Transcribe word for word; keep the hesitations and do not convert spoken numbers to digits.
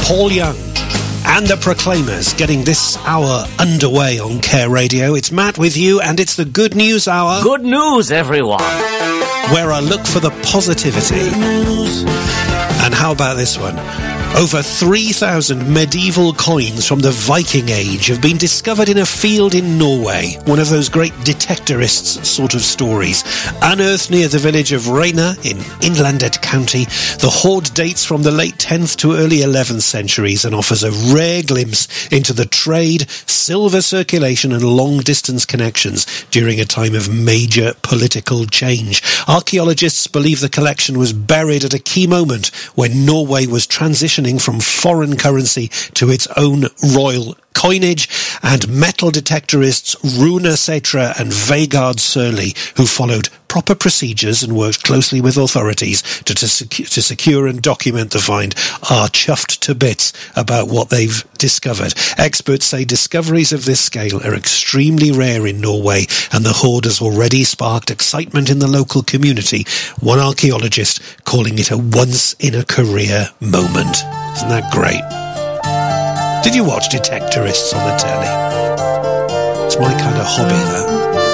Paul Young and the Proclaimers getting this hour underway on Care Radio. It's Matt with you, and it's the Good News Hour. Good news, everyone. Where I look for the positivity. And how about this one? Over three thousand medieval coins from the Viking Age have been discovered in a field in Norway. One of those great detectorists sort of stories. Unearthed near the village of Reina in Innlandet County, the hoard dates from the late tenth to early eleventh centuries and offers a rare glimpse into the trade, silver circulation and long-distance connections during a time of major political change. Archaeologists believe the collection was buried at a key moment when Norway was transitioning from foreign currency to its own royal coinage, and metal detectorists Runa Setra and Vegard Surley, who followed proper procedures and worked closely with authorities to, to, secu- to secure and document the find, are chuffed to bits about what they've discovered. Experts say discoveries of this scale are extremely rare in Norway, and the hoard has already sparked excitement in the local community, one archaeologist calling it a once-in-a-career moment. Isn't that great? Did you watch Detectorists on the telly? It's my kind of hobby, that.